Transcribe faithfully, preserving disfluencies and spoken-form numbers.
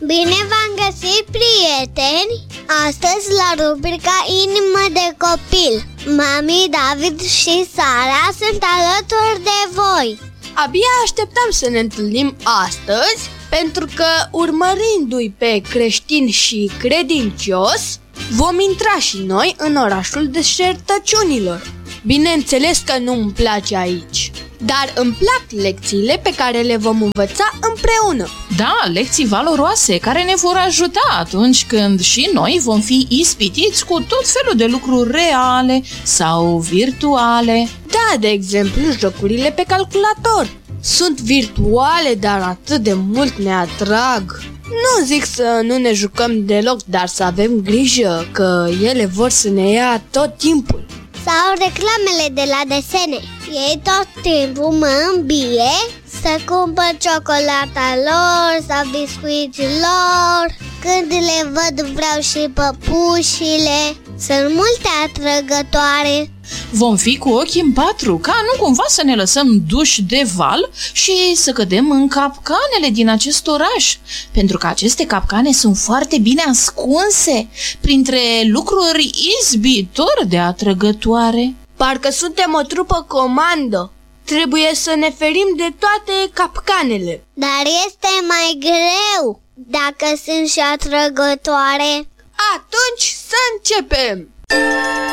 Bine v-am găsit, prieteni! Astăzi la rubrica Inimă de copil, mami, David și Sara sunt alături de voi. Abia așteptam să ne întâlnim astăzi, pentru că, urmărindu-i pe creștin și credincios, vom intra și noi în orașul deșertăciunilor. Bineînțeles că nu îmi place aici, dar îmi plac lecțiile pe care le vom învăța împreună. Da, lecții valoroase care ne vor ajuta atunci când și noi vom fi ispitiți cu tot felul de lucruri reale sau virtuale. Da, de exemplu, jocurile pe calculator. Sunt virtuale, dar atât de mult ne atrag. Nu zic să nu ne jucăm deloc, dar să avem grijă că ele vor să ne ia tot timpul. Sau reclamele de la desene. Ei tot timpul mă îmbie să cumpăr ciocolata lor sau biscuiții lor. Când le văd vreau și păpușile. Sunt multe atrăgătoare. Vom fi cu ochii în patru, ca nu cumva să ne lăsăm duși de val și să cădem în capcanele din acest oraș, pentru că aceste capcane sunt foarte bine ascunse printre lucruri izbitor de atrăgătoare. Parcă suntem o trupă comandă. Trebuie să ne ferim de toate capcanele. Dar este mai greu dacă sunt și atrăgătoare. Atunci să începem!